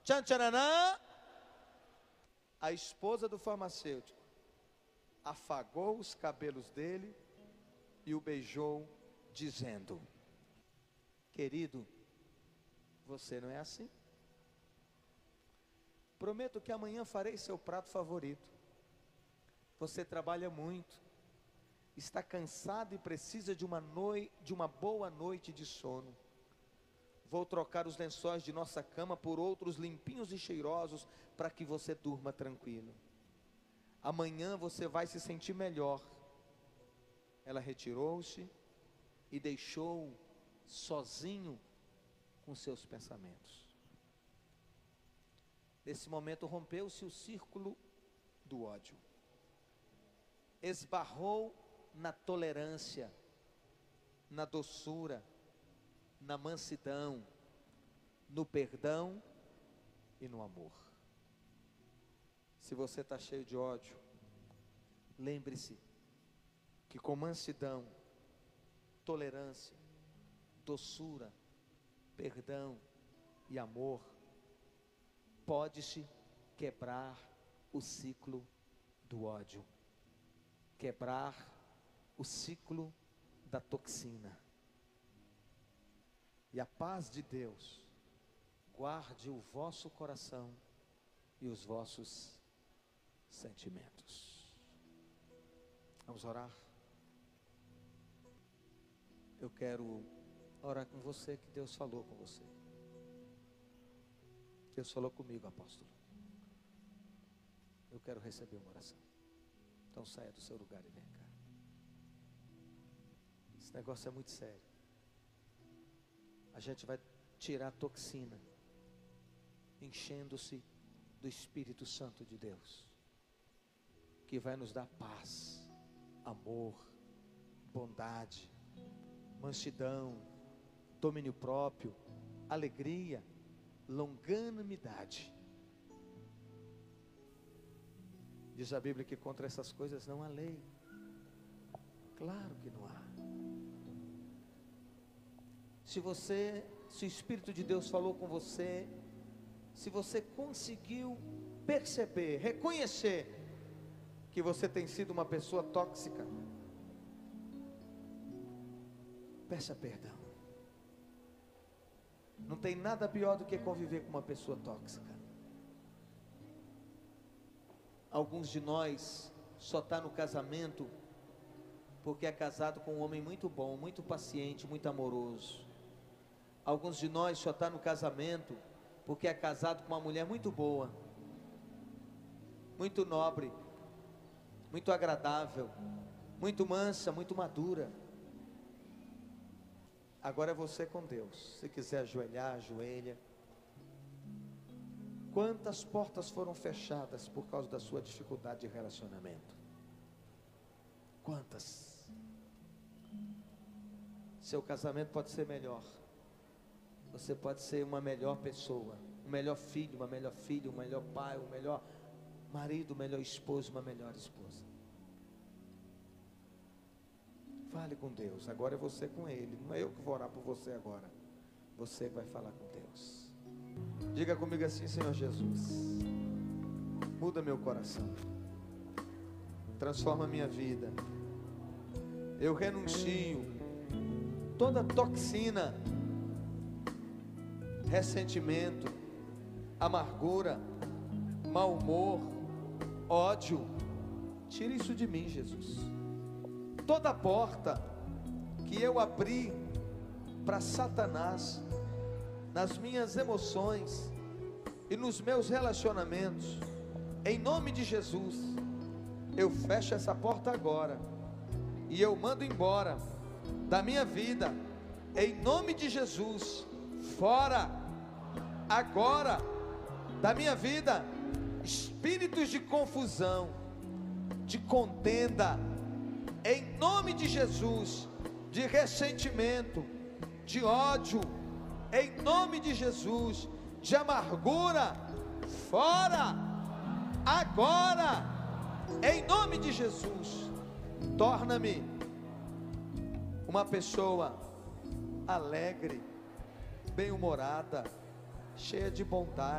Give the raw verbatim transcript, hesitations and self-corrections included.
Tchan, tcharanã. A esposa do farmacêutico afagou os cabelos dele e o beijou, dizendo: querido, você não é assim. Prometo que amanhã farei seu prato favorito. Você trabalha muito, está cansado e precisa de uma, noi- de uma boa noite de sono. Vou trocar os lençóis de nossa cama por outros limpinhos e cheirosos para que você durma tranquilo. Amanhã você vai se sentir melhor. Ela retirou-se e deixou sozinho com seus pensamentos. Nesse momento rompeu-se o círculo do ódio. Esbarrou na tolerância, na doçura, na mansidão, no perdão e no amor. Se você está cheio de ódio, lembre-se que com mansidão, tolerância, doçura, perdão e amor, pode-se quebrar o ciclo do ódio, quebrar o ciclo da toxina. E a paz de Deus guarde o vosso coração e os vossos sentimentos. Vamos orar? Eu quero orar com você, que Deus falou com você. Deus falou comigo, apóstolo. Eu quero receber uma oração. Então saia do seu lugar e vem cá. Esse negócio é muito sério. A gente vai tirar a toxina, enchendo-se do Espírito Santo de Deus, que vai nos dar paz, amor, bondade, mansidão, domínio próprio, alegria, longanimidade. Diz a Bíblia que contra essas coisas não há lei. Claro que não há. Se você, se o Espírito de Deus falou com você, se você conseguiu perceber, reconhecer que você tem sido uma pessoa tóxica, peça perdão. Não tem nada pior do que conviver com uma pessoa tóxica. Alguns de nós só está no casamento porque é casado com um homem muito bom, muito paciente, muito amoroso. Alguns de nós só está no casamento porque é casado com uma mulher muito boa, muito nobre, muito agradável, muito mansa, muito madura. Agora é você com Deus. Se quiser ajoelhar, ajoelha. Quantas portas foram fechadas por causa da sua dificuldade de relacionamento? Quantas? Seu casamento pode ser melhor. Você pode ser uma melhor pessoa, um melhor filho, uma melhor filha, um melhor pai, um melhor marido, um melhor esposo, uma melhor esposa. Fale com Deus. Agora é você com Ele. Não é eu que vou orar por você agora. Você vai falar com Deus. Diga comigo assim: Senhor Jesus, muda meu coração, transforma minha vida. Eu renuncio toda toxina, ressentimento, amargura, mau humor, ódio. Tira isso de mim, Jesus. Toda porta que eu abri para Satanás nas minhas emoções e nos meus relacionamentos, em nome de Jesus, eu fecho essa porta agora e eu mando embora da minha vida, em nome de Jesus. Fora agora da minha vida espíritos de confusão, de contenda, em nome de Jesus, de ressentimento, de ódio, em nome de Jesus, de amargura, fora, agora, em nome de Jesus. Torna-me uma pessoa alegre, bem-humorada, cheia de bondade.